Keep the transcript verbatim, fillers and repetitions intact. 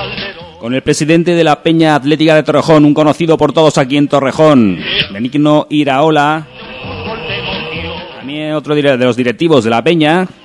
con el presidente de la Peña Atlética de Torrejón, un conocido por todos aquí en Torrejón, Benigno Iraola, también otro de los directivos de la Peña.